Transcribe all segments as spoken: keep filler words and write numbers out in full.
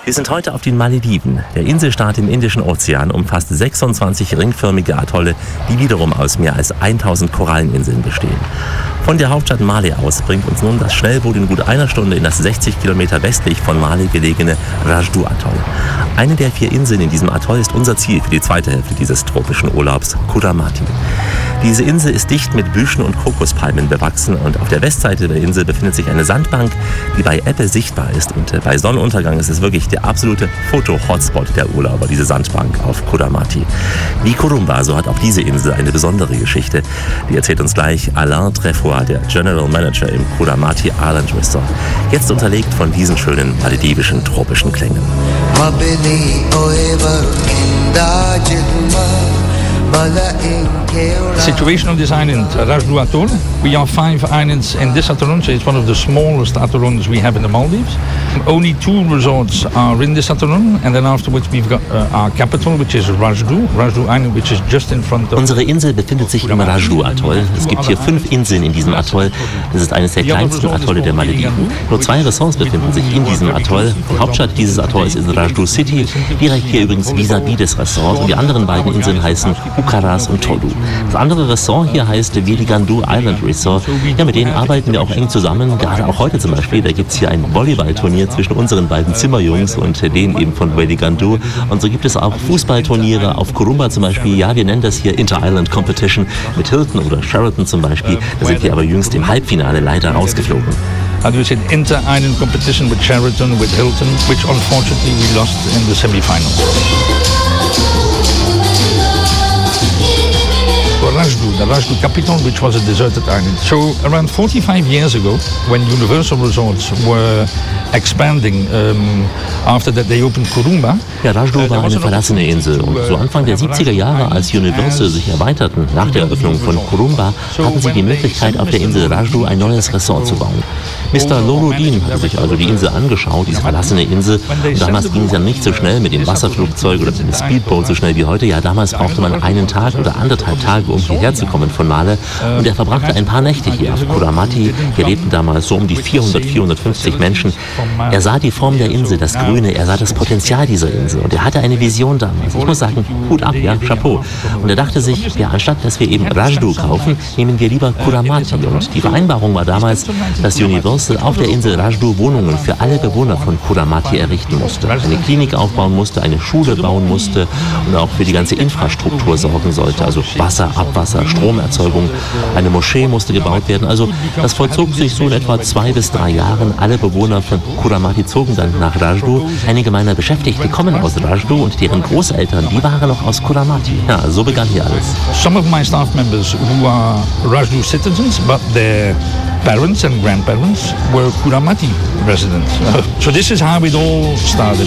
Wir sind heute auf den Malediven. Der Inselstaat im Indischen Ozean umfasst sechsundzwanzig ringförmige Atolle, die wiederum aus mehr als tausend Koralleninseln bestehen. Von der Hauptstadt Male aus bringt uns nun das Schnellboot in gut einer Stunde in das sechzig Kilometer westlich von Male gelegene Rajdu-Atoll. Eine der vier Inseln in diesem Atoll ist unser Ziel für die zweite Hälfte dieses tropischen Urlaubs, Kuramati. Diese Insel ist dicht mit Büschen und Kokospalmen bewachsen und auf der Westseite der Insel befindet sich eine Sandbank, die bei Ebbe sichtbar ist. Und bei Sonnenuntergang ist es wirklich der absolute Foto-Hotspot der Urlauber, diese Sandbank auf Kuramati. Wie Kurumba, so hat auch diese Insel eine besondere Geschichte. Die erzählt uns gleich Alain Trefois, der General Manager im Kuramati Island Resort. Jetzt unterlegt von diesen schönen maledivischen tropischen Klängen. Situation of this island, Rajdu Atoll. We are five islands in this atoll, so it's one of the smallest atolls we have in the Maldives. Only two resorts are in this atoll, and then afterwards we've got uh, our capital, which is Rajdu, Rajdu Island, which is just in front of. Unsere Insel befindet sich im Rajdu-Atoll. Es gibt hier fünf Inseln in diesem Atoll. Das ist eines der kleinsten Atolle der Malediven. Nur zwei Ressorts befinden sich in diesem Atoll. Die Hauptstadt dieses Atolls ist Rajdu City, direkt hier übrigens vis-à-vis des Ressorts. Und die anderen beiden Inseln heißen Ukaras und Tolu. Das andere Ressort hier heißt Veligandu Island Resort. Ja, mit denen arbeiten wir auch eng zusammen. Gerade auch heute zum Beispiel, da gibt es hier ein Volleyballturnier zwischen unseren beiden Zimmerjungs und denen eben von Veligandu. Und so gibt es auch Fußballturniere auf Kurumba zum Beispiel. Ja, wir nennen das hier Inter-Island Competition mit Hilton oder Sheraton zum Beispiel. Da sind wir aber jüngst im Halbfinale leider rausgeflogen. How do you say inter-island competition with Sheraton, with Hilton, which unfortunately we lost in the semi-finals. Rajdu, the Rajdu capital, which was a deserted island. So around forty-five years ago, when Universal Resorts were expanding, um, after that they opened Kurumba. Ja, Rajdu war eine verlassene Insel und so Anfang der siebziger Jahre, als Universal sich erweiterten, nach der Eröffnung von Kurumba, hatten sie die Möglichkeit, auf der Insel Rajdu ein neues Ressort zu bauen. Mister Lorudin hatte sich also die Insel angeschaut, diese verlassene Insel. Und damals ging es ja nicht so schnell mit dem Wasserflugzeug oder mit dem Speedboat so schnell wie heute. Ja, damals brauchte man einen Tag oder anderthalb Tage, um hierher zu kommen von Male. Und er verbrachte ein paar Nächte hier auf Kuramati. Hier lebten damals so um die vierhundert, vierhundertfünfzig Menschen. Er sah die Form der Insel, das Grüne, er sah das Potenzial dieser Insel. Und er hatte eine Vision damals. Ich muss sagen, Hut ab, ja, Chapeau. Und er dachte sich, ja, anstatt dass wir eben Rajdu kaufen, nehmen wir lieber Kuramati. Und die Vereinbarung war damals, dass Universal auf der Insel Rajdu Wohnungen für alle Bewohner von Kuramati errichten musste. Eine Klinik aufbauen musste, eine Schule bauen musste und auch für die ganze Infrastruktur sorgen sollte. Also Wasser, Abwasser, Stromerzeugung. Eine Moschee musste gebaut werden. Also das vollzog sich so in etwa zwei bis drei Jahren. Alle Bewohner von Kuramati zogen dann nach Rajdu. Einige meiner Beschäftigten kommen aus Rajdu und deren Großeltern, die waren noch aus Kuramati. Ja, so begann hier alles. Some of my staff members who are Rajdu citizens, but their parents and grandparents were Kuramati residents. So this is how it all started.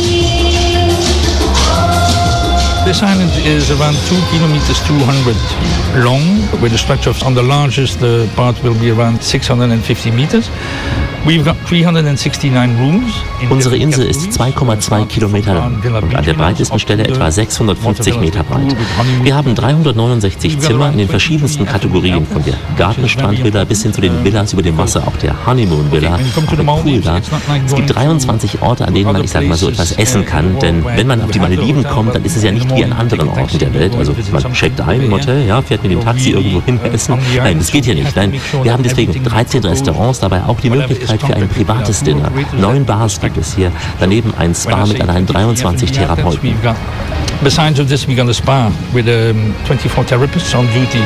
This island is around two kilometers two hundred long, with the structure on the largest uh, part will be around six hundred fifty meters. We've got three hundred sixty-nine rooms. Unsere Insel ist zwei Komma zwei Kilometer lang und an der breitesten Stelle etwa sechshundertfünfzig Meter breit. Wir haben dreihundertneunundsechzig Zimmer in den verschiedensten Kategorien, von der Gartenstrandvilla bis hin zu den Villas über dem Wasser, auch der Honeymoon Villa, auch der Pool da. Es gibt dreiundzwanzig Orte, an denen man, ich sag mal so, etwas essen kann, denn wenn man auf die Malediven kommt, dann ist es ja nicht wie an anderen Orten der Welt. Also man checkt ein im Hotel, ja, fährt mit dem Taxi irgendwo hin essen. Nein, das geht hier nicht. Nein, wir haben deswegen dreizehn Restaurants, dabei auch die Möglichkeit für ein privates Dinner. Neun Bars gibt es hier. Daneben ein Spa mit allein dreiundzwanzig Therapeuten. Besides of this, we got a spa with um, twenty-four therapists on duty.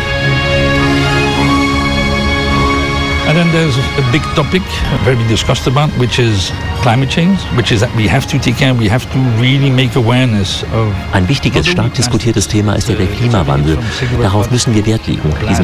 And then there's a big topic, very discussed about, which is climate change, which is that we have to take care, we have to really make awareness of. Ein wichtiges, stark diskutiertes Thema ist ja der Klimawandel. Darauf müssen wir Wert legen.